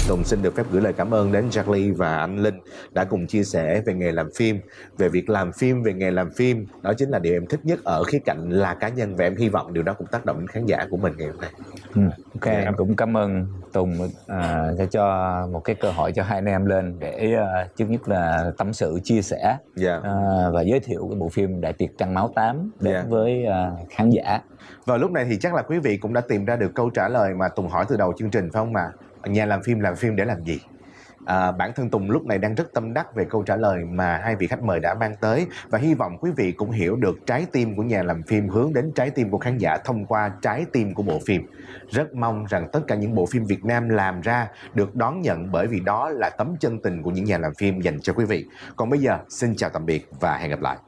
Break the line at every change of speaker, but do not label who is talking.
Tùng xin được phép gửi lời cảm ơn đến Charlie và anh Linh đã cùng chia sẻ về nghề làm phim, về việc làm phim, về nghề làm phim. Đó chính là điều em thích nhất ở khía cạnh là cá nhân, và em hy vọng điều đó cũng tác động đến khán giả của mình ngày hôm nay.
Ok, em cũng cảm ơn Tùng cho một cái cơ hội cho hai anh em lên để trước nhất là tâm sự, chia sẻ và giới thiệu cái bộ phim Đại Tiệc Trăng Máu 8 đến với khán giả.
Và lúc này thì chắc là quý vị cũng đã tìm ra được câu trả lời mà Tùng hỏi từ đầu chương trình phải không mà? Nhà làm phim để làm gì? Bản thân Tùng lúc này đang rất tâm đắc về câu trả lời mà hai vị khách mời đã mang tới, và hy vọng quý vị cũng hiểu được trái tim của nhà làm phim hướng đến trái tim của khán giả thông qua trái tim của bộ phim. Rất mong rằng tất cả những bộ phim Việt Nam làm ra được đón nhận, bởi vì đó là tấm chân tình của những nhà làm phim dành cho quý vị. Còn bây giờ xin chào tạm biệt và hẹn gặp lại.